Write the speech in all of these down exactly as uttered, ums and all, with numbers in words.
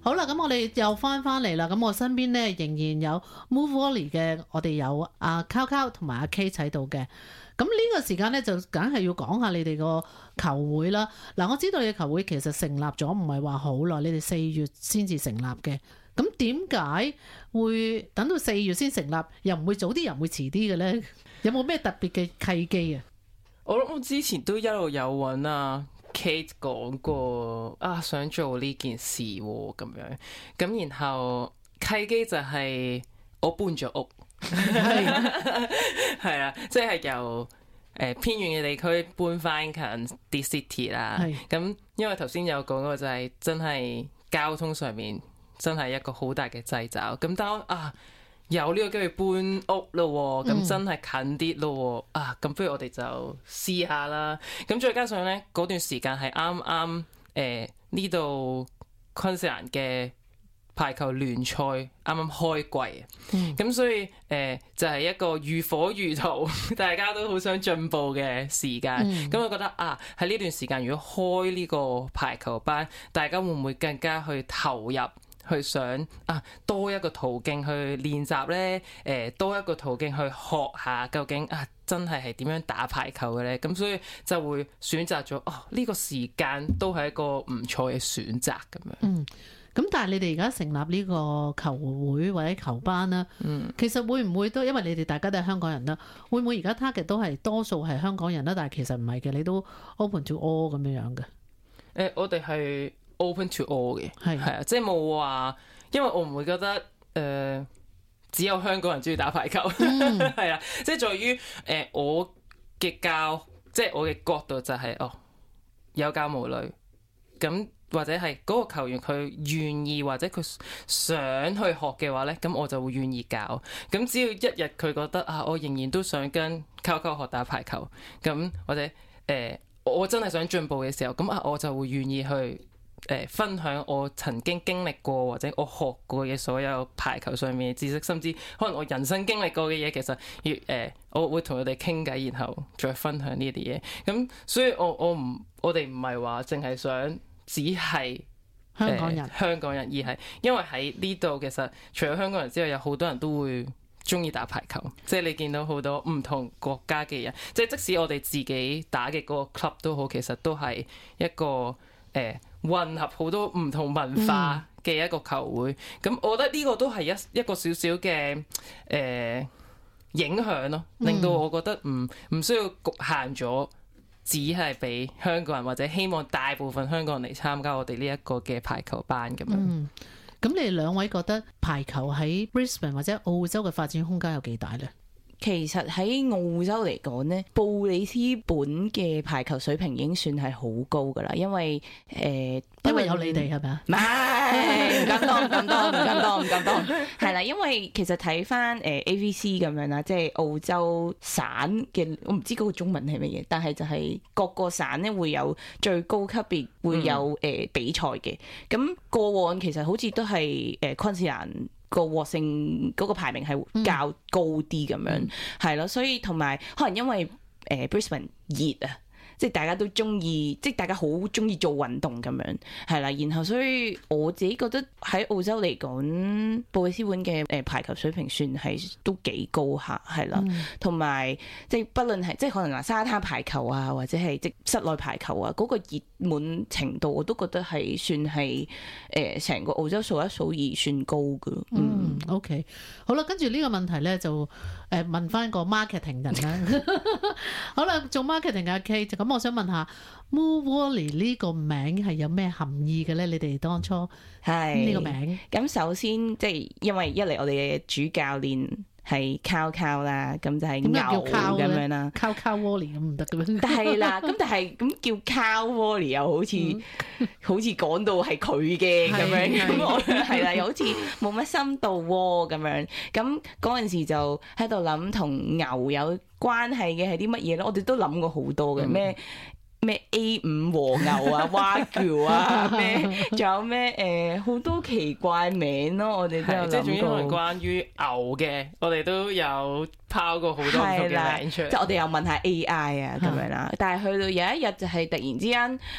好啦，咁我哋又翻翻嚟啦。咁我身邊咧仍然有 Move Volley 嘅，我哋有阿 Cow 同埋阿 Kate 喺度嘅。咁呢個時間咧就梗係要講下你哋個球會啦。嗱，我知道你嘅球會其實成立咗唔係話好耐，你哋四月先至成立嘅。咁點解會等到四月先成立，又唔會早啲，又唔會遲啲嘅咧？有冇咩特別嘅契機啊？ 我諗我之前都一路有揾啊 Kate 講過啊，想做呢件事喎、啊、咁樣。咁然後契機就係我搬咗屋，係係啊，即係由誒、呃、偏遠嘅地區搬翻近啲 city 啦。咁因為頭先有講過就係真係交通上面真係一個好大嘅掣肘。咁當啊有呢個機會搬屋咯，咁真係近啲咯、嗯、啊！咁不如我哋就試下啦。咁再加上咧，嗰段時間係啱啱誒呢度昆士蘭嘅排球聯賽啱啱開季啊。咁、嗯、所以誒、呃、就係、是、一個如火如荼，大家都好想進步嘅時間。咁、嗯、我覺得啊，喺呢段時間如果開呢個排球班，大家會唔會更加去投入？去想啊，多一個途徑去練習咧，誒、呃，多一個途徑去學下究竟啊，真係係點樣打排球嘅咧？咁所以就會選擇咗哦，呢、這個時間都係一個唔錯嘅選擇咁樣。嗯， 咁但係你哋而家成立呢個球會或者球班啦，嗯，其實會唔會都因為你哋大家都係香港人啦，會唔會而家 target 都係多數係香港人啦？但係其實唔係嘅，你都 open to all 咁樣樣嘅。誒、 呃，我哋係open to all 嘅，係係啊，即係冇話，因為我唔會覺得誒、呃、只有香港人中意打排球，係啊、嗯，即係在於誒、呃、我嘅教，即係我嘅角度就係、是、哦有教無類，咁或者係嗰個球員佢願意或者佢想去學嘅話咧，咁我就會願意教。咁只要一日佢覺得啊，我仍然都想跟溝溝學打排球，咁或者誒、呃、我真係想進步嘅時候，咁啊我就會願意去。誒、呃，分享我曾經經歷過或者我學過嘅所有排球上面嘅知識，甚至可能我人生經歷過嘅嘢，其實要誒、呃，我會同佢哋傾偈，然後再分享呢啲嘢。咁所以我我唔，我哋唔係話淨係想只係香港人， 呃、香港人，而係因為喺呢度其實除咗香港人之外，有好多人都會中意打排球。即係你見到好多唔同國家嘅人，即係即使我哋自己打嘅嗰個 club 都好，其實都係一個誒。呃混合好多唔同文化嘅一個球會，咁、嗯、我覺得呢個都係一一個少少嘅誒影響咯，令到我覺得唔唔需要局限咗，只係俾香港人或者希望大部分香港人嚟參加我哋呢一個嘅排球班咁樣。嗯， 咁你哋兩位覺得排球喺 Brisbane 或者澳洲嘅發展空間有幾大呢？ 其實喺澳洲嚟講呢，布里斯本嘅排球水平已經算係好高噶啦，因為誒，呃、 因為有你哋係咪啊？ 唔係，唔敢當，唔敢當，唔敢當，唔敢當，係啦，因為其實睇翻誒 A V C 咁樣啦，即係澳洲省嘅，我唔知嗰個中文係乜嘢，但係就係各個省呢會有最高級別會有誒、嗯呃、比賽嘅，咁過往其實好似都係誒昆士蘭。個獲勝嗰個排名係較高啲咁樣，係咯、嗯，所以同埋可能因為誒、呃、Brisbane 熱啊。即係大家都中意，即係大家好中意做運動咁樣，係啦。然後所以我自己覺得喺澳洲嚟講，布里斯本嘅誒排球水平算係都幾高下，係啦。同埋、嗯、即係不論係即係可能話沙灘排球啊，或者係即室內排球啊，嗰、嗰個熱門程度我都覺得係算係誒成個澳洲數一數二算高㗎。 嗯，嗯，OK，好啦，跟住呢個問題咧就誒問翻個 marketing 人啦。好啦，做 marketing 嘅 Kate 咁。咁我想問下 Move Volley 呢個名係有咩含義嘅咧？你哋當初係呢個名？ 咁首先即係因為一嚟我哋嘅主教練係 Cow Cow 啦，咁就係牛咁樣啦。 Cow Cow Volley 咁唔得嘅咩？ 但係啦，咁但係咁叫 Cow Volley 又好似、嗯、好似講到係佢嘅咁樣，咁我係啦，又好似冇乜深度喎咁樣。咁嗰陣時就喺度諗同牛有關係嘅係啲乜嘢咧？我哋都諗過好多嘅，咩咩 A 五和牛啊、蛙叫啊，咩仲有咩誒好多奇怪名咯，我哋都有諗過。即係仲有關於牛嘅，我哋都有拋過好多唔同嘅名出嚟。 即係我哋又問下 A I 啊咁樣啦。但係去到有一日就係突然之間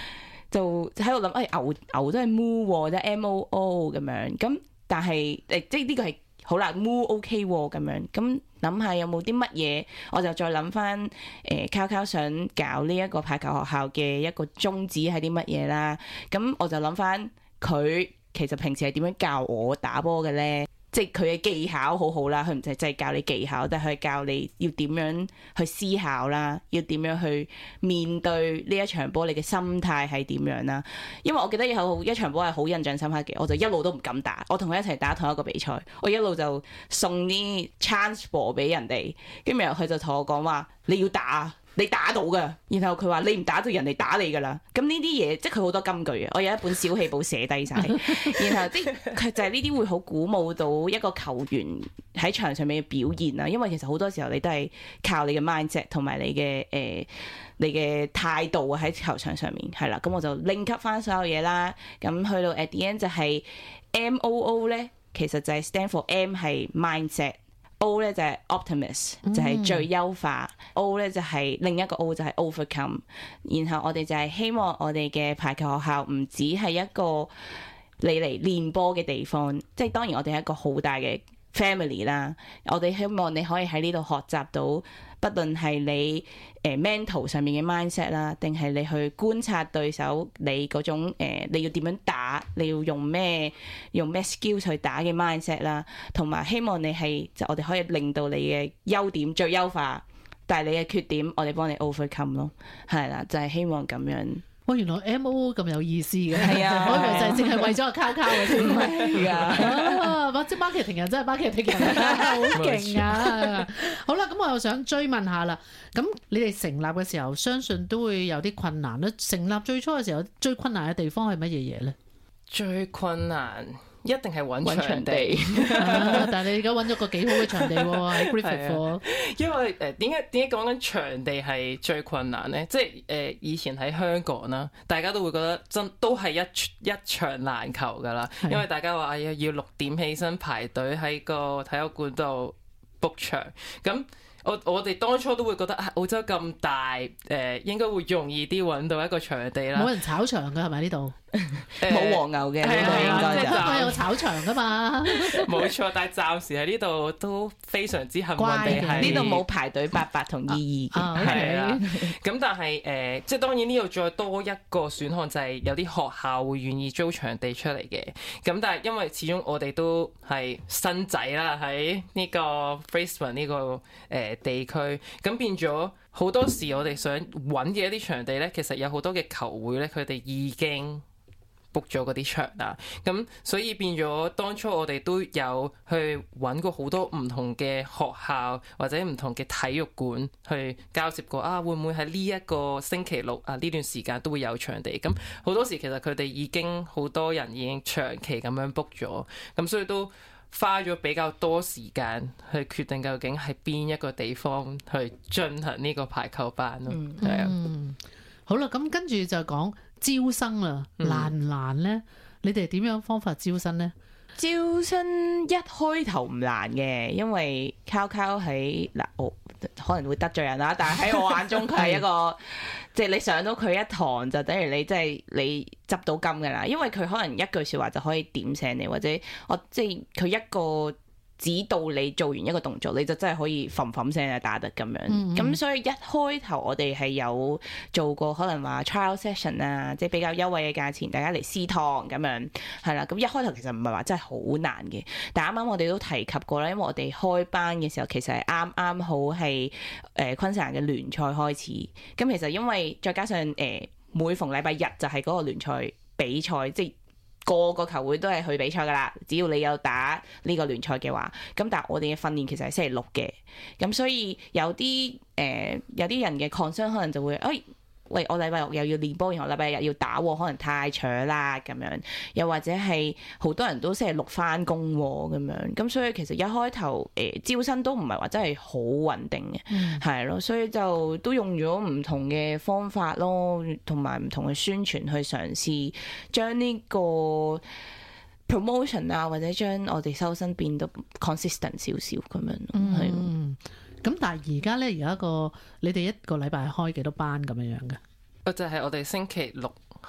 就喺度諗，誒、哎、牛牛都係 moo 喎，即係 M O O 咁樣。咁但係誒，即係呢個係好啦，moo OK 喎咁樣。咁諗下有冇啲乜嘢，我就再諗翻誒，Cow Cow想搞呢一個排球學校嘅一個宗旨係啲乜嘢啦。咁我就諗翻佢其實平時係點樣教我打波嘅咧？即係佢嘅技巧好好啦，佢唔係淨係教你技巧，但係佢教你要點樣去思考啦，要點樣去面對呢一場波，你嘅心態係點樣啦？因為我記得有一場波係好印象深刻嘅，我就一路都唔敢打，我同佢一齊打同一個比賽，我一路就送啲 chance ball 俾人哋，跟住然後佢就同我講話你要打。你打到噶，然後佢話你唔打就人哋打你噶啦。咁呢啲嘢即係佢好多金句嘅，我有一本小氣簿寫低晒。然後即係佢就係呢啲會好鼓舞到一個球員喺場上面嘅表現啦。因為其實好多時候你都係靠你嘅 mindset 同埋你嘅誒、呃、你嘅態度喺球場上面係啦。咁我就 link up 翻所有嘢啦。咁去到 at the end 就係 M O O 咧，其實就係 stand for M 係 mindset。O 咧就係 optimist，就係最優化。嗯、O 咧就係另一個 O 就係 overcome。然後我哋就係希望我哋嘅排球學校唔只係一個你嚟練波嘅地方，即係當然我哋係一個好大嘅 family 啦。我哋希望你可以喺呢度學習到，不論係你誒 mental 上面嘅 mindset 啦，定係你去觀察對手你嗰種、呃、你要點樣打，你要用咩用咩 skill 去打嘅 mindset 啦，同埋希望你係就我哋可以令到你嘅優點最優化，但係你嘅缺點我哋幫你 overcome 咯，係啦，就係、是、希望咁樣。 哇！原來 M O O 咁有意思嘅， 係啊， 我以為就係淨係為咗個交交嘅先， 唔係㗎。 或者 marketing 人真係 marketing 人，好勁啊！好啦，咁我又想追問下啦。咁你哋成立嘅時候，相信都會有啲困難啦。成立最初嘅時候，最困難嘅地方係乜嘢嘢咧？ 最困難一定係揾場場地， 地啊、但係你而家揾咗個幾好嘅場地喎，喺 Griffith。 因為誒點解點解講緊場地係最困難咧？即係誒、呃、以前喺香港啦，大家都會覺得真都係一一場難求㗎啦，因為大家話哎呀要六點起身排隊喺個體育館度 book 場咁。我我哋當初都會覺得啊，澳洲咁大，誒、呃、應該會容易啲揾到一個場地啦。 冇人炒場㗎係咪呢度？ 冇黃牛嘅， 係啊， 應該就即係香港有炒場㗎嘛。 冇錯，但係暫時喺呢度都非常之幸運地係呢度冇排隊八八同意義嘅， 係啦。咁但係誒、呃，即係當然呢度再多一個選項就係有啲學校會願意租場地出嚟嘅。咁但係因為始終我哋都係新仔啦，喺呢個 Brisbane 呢個誒、呃、地區，咁變咗好多時我哋想揾嘅一啲場地咧，其實有好多嘅球會咧，佢哋已經book 咗嗰啲場啦，咁所以變咗當初我哋都有去揾過好多唔同嘅學校或者唔同嘅體育館去交涉過啊，會唔會喺呢一個星期六啊呢段時間都會有場地？咁好多時其實佢哋已經好多人已經長期咁樣 book 咗，咁所以都花咗比較多時間去決定究竟係邊一個地方去進行呢個排球班咯。係啊、 嗯，好啦，咁跟住就講招生啦，難唔難咧？你哋點樣方法招生咧？ 招生一開頭唔難嘅，因為 Cow Cow 喺嗱，我可能會得罪人啦，但係喺我眼中佢係一個，即係你上到佢一堂就等於你即係你執到金㗎啦，因為佢可能一句説話就可以點醒你，或者我即係佢一個指導你做完一個動作，你就真係可以冚冚聲啊打得咁樣。咁、嗯嗯、所以一開頭我哋係有做過可能話 trial session 啊，即係比較優惠嘅價錢，大家嚟試堂咁樣係啦。咁一開頭其實唔係話真係好難嘅，但係啱啱我哋都提及過啦，因為我哋開班嘅時候其實係啱啱好係誒昆士蘭嘅聯賽開始。咁其實因為再加上誒、呃、每逢禮拜日就係嗰個聯賽比賽，即係個個球會都係去比賽噶啦，只要你有打呢個聯賽嘅話，咁但係我哋嘅訓練其實係星期六嘅，咁所以有啲誒、呃、有啲人嘅 concern 可能就會誒。哎喂，我禮拜六又要練波，然後禮拜日要打，可能太長啦咁樣。又或者係好多人都星期六返工咁樣，咁所以其實一開頭誒、呃、招生都唔係話真係好穩定嘅，係咯、嗯，所以就都用咗唔同嘅方法咯，同埋唔同嘅宣傳去嘗試將呢個 promotion 啊，或者將我哋收生變到 consistent 少少咁樣，係。 嗯咁但係而家咧，而家個你哋一個禮拜係開幾多班咁樣樣嘅？ 我就係我哋星期六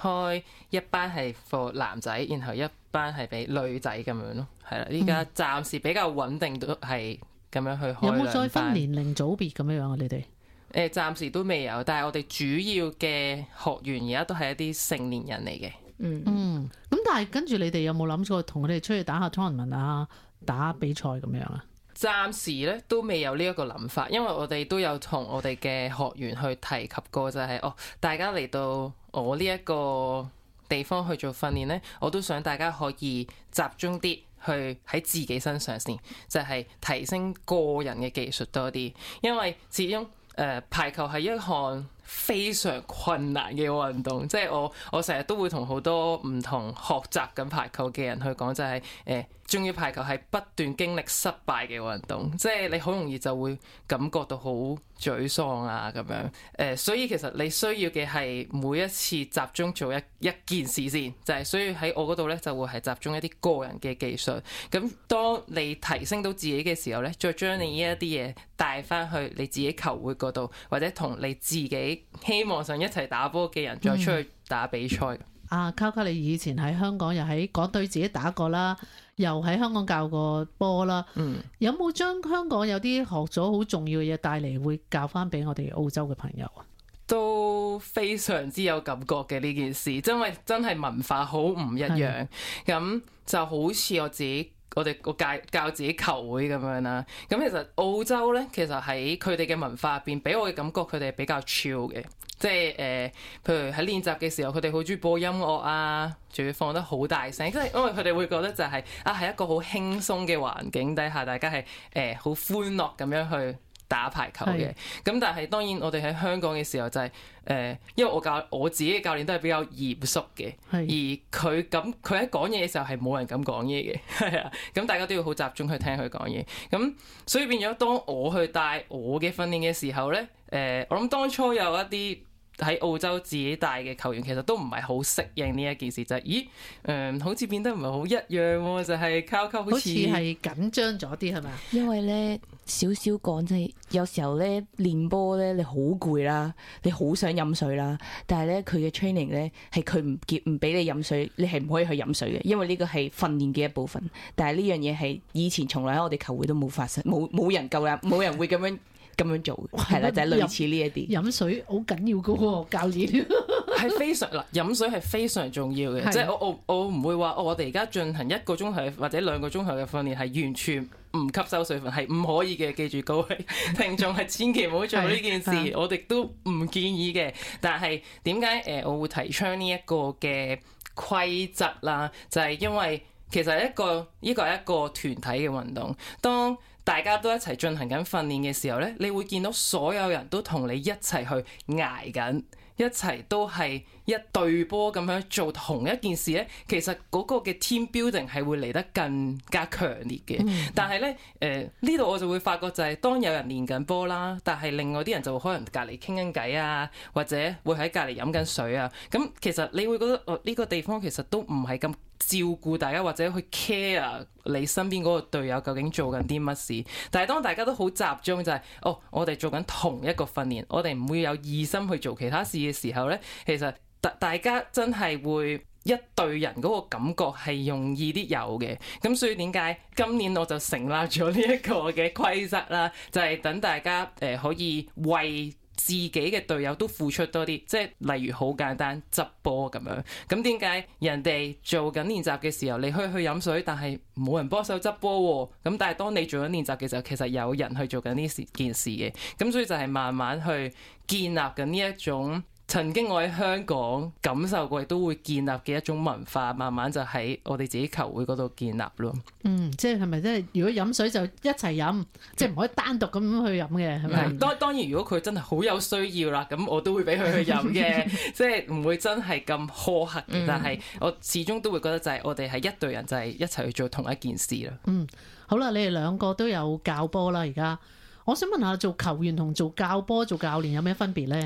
開一班係 for 男仔，然後一班係俾女仔咁樣咯。係啦，依家暫時比較穩定都係咁樣去開。 有冇再分班年齡組別咁樣樣啊？你哋？ 誒暫時都未有，但係我哋主要嘅學員而家都係一啲成年人嚟嘅。 嗯嗯，咁但係跟住你哋有冇諗過同佢哋出去打下 tournament 啊，打比賽咁樣啊？ 暫時咧都未有呢一個諗法，因為我哋都有同我哋嘅學員去提及過，就係、是、哦，大家嚟到我呢一個地方去做訓練呢，我都想大家可以集中啲去喺自己身上先，就係、是、提升個人嘅技術多啲，因為始終誒、呃、排球係一項非常困難嘅運動，即係我我成日都會同好多唔同學習緊排球嘅人去講，就係、是、誒。呃中意排球係不斷經歷失敗嘅運動，即係你好容易就會感覺到好沮喪啊咁樣。誒、呃，所以其實你需要嘅係每一次集中做一一件事先，就係、是、需要喺我嗰度咧就會係集中一啲個人嘅技術。咁當你提升到自己嘅時候咧，再將你呢一啲嘢帶翻去你自己球會嗰度，或者同你自己希望想一齊打波嘅人再出去打比賽。嗯啊，卡卡，你以前喺香港又喺港隊自己打過啦，又喺香港教過波啦。嗯，有冇將香港有啲學咗好重要嘅嘢帶嚟，會教翻俾我哋澳洲嘅朋友啊？ 都非常之有感覺嘅呢件事，因為真係文化好唔一樣。咁就好似我自己，我哋個教教自己球會咁樣啦。咁其實澳洲呢，其實喺佢哋嘅文化入邊，俾我嘅感覺佢哋係比較 chill 嘅。即係誒、呃，譬如喺練習嘅時候，佢哋好中意播音樂啊，仲要放得好大聲，即係因為佢哋會覺得就係、是、啊，係一個好輕鬆嘅環境底下，大家係誒好歡樂咁樣去打排球嘅。咁是但係當然我哋喺香港嘅時候就係、是、誒、呃，因為我教我自己嘅教練都係比較嚴肅嘅，是而佢咁佢喺講嘢嘅時候係冇人敢講嘢嘅，係啊，咁大家都要好集中去聽佢講嘢。咁所以變咗當我去帶我嘅訓練嘅時候咧，誒、呃，我諗當初有一啲喺澳洲自己帶嘅球員其實都唔係好適應呢一件事，就係、是、咦誒、呃，好似變得唔係好一樣喎，就係靠靠好似係緊張咗啲係咪啊？ 因為咧少少講即係有時候咧練波咧你好攰啦，你好想飲水啦，但係咧佢嘅 training 咧係佢唔叫唔俾你飲水，你係唔可以去飲水嘅，因為呢個係訓練嘅一部分。但係呢樣嘢係以前從來喺我哋球會都冇發生，冇冇人夠啦，冇人會咁樣。咁樣做係啦，就係、是、類似呢一啲飲水好緊要嘅喎，教練係非常嗱，飲水係非常重要嘅，即係的我我我唔會話、哦、我哋而家進行一個鐘頭或者兩個鐘頭嘅訓練係完全唔吸收水分，係唔可以嘅。記住各位聽眾係千祈唔好做呢件事，我哋都唔建議嘅。但係點解誒我會提倡呢一個嘅規則啦？就係、是、因為其實一個呢個係一個團體嘅運動，當大家都一齊進行緊訓練嘅時候呢，你會見到所有人都同你一齊去捱緊，一齊都係一隊波咁樣做同一件事呢，其實嗰個嘅 team building 係會嚟得更加強烈嘅。嗯、但係呢，誒呢度我就會發覺就係當有人練緊波啦，但係另外啲人就會可能隔離傾緊偈啊，或者會喺隔離飲緊水啊。咁其實你會覺得哦，呢個地方其實都唔係咁照顧大家，或者去 care 你身邊嗰個隊友究竟做緊啲乜事。但係當大家都好集中就係、是、哦，我哋做緊同一個訓練，我哋唔會有異心去做其他事嘅時候呢，其實大大家真係會一隊人嗰個感覺係容易啲有嘅。咁所以點解今年我就成立咗呢一個嘅規則啦，就係、是、等大家誒、呃、可以為自己嘅隊友都付出多啲，即係例如好簡單執波咁樣。咁點解人哋做緊練習嘅時候，你可以去飲水，但係冇人幫手執波喎？咁但係當你做緊練習嘅時候，其實有人去做緊呢件事嘅。咁所以就係慢慢去建立緊呢一種曾經我喺香港感受過，亦都會建立嘅一種文化，慢慢就喺我哋自己球會嗰度建立咯。 嗯，即係係咪即係如果飲水就一齊飲，即係唔可以單獨咁去飲嘅，係咪？ 當當然，如果佢真係好有需要啦，咁我都會俾佢去飲嘅，即係唔會真係咁苛刻嘅。嗯、但係我始終都會覺得就係我哋係一隊人，就係一齊去做同一件事啦。 嗯，好啦，你哋兩個都有教波啦，而家我想問下，做球員同做教波、做教練有咩分別咧？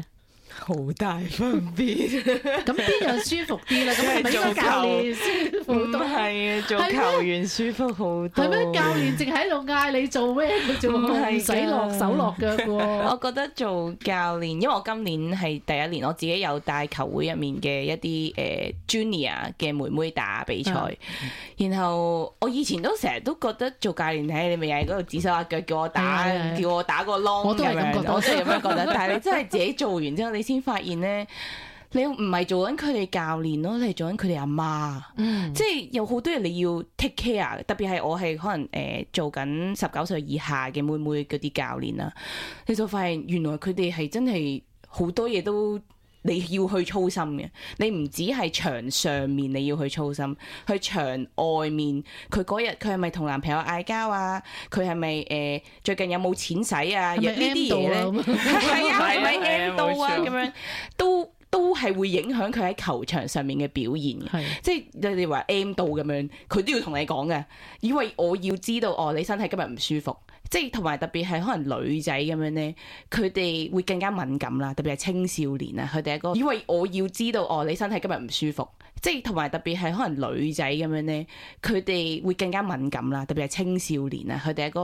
好大分別。 咁邊樣舒服啲咧？咁係咪應該教練舒服唔多？ 係啊，做球員舒服好多。 係咩？教練淨喺度嗌你做咩嘅啫喎，唔使落手落腳嘅喎。 我覺得做教練，因為我今年係第一年，我自己有帶球會入面嘅一啲誒、呃、junior 嘅妹妹打比賽，嗯、然後我以前都成日都覺得做教練睇你咪又係嗰度指手畫腳叫我打， 係叫我打個窿， 我都係咁覺得， 我都係咁樣覺得。但係你真係自己做完之後，你先發現咧。你唔係做緊佢哋教練咯，你係做緊佢哋阿媽， 嗯、 即係有好多嘢你要 take care，特別係我係可能誒、呃、做緊十九歲以下嘅妹妹嗰啲教練啦，你就發現原來佢哋係真係好多嘢都你要去操心嘅，你唔止係場上面你要去操心，去場外面佢嗰日佢係咪同男朋友嗌交啊？佢係咪誒最近有冇錢使啊？若呢啲嘢咧，係啊，係咪 M 到啊？咁樣都。都係會影響佢喺球場上面嘅表現嘅， 係即係你哋話 M 到咁樣，佢都要同你講嘅，因為我要知道哦，你身體今日唔舒服，即係同埋特別係可能女仔咁樣咧，佢哋會更加敏感啦，特別係青少年啊，佢哋一個，因為我要知道哦，你身體今日唔舒服，即係同埋特別係可能女仔咁樣咧，佢哋會更加敏感啦，特別係青少年啊，佢哋一個。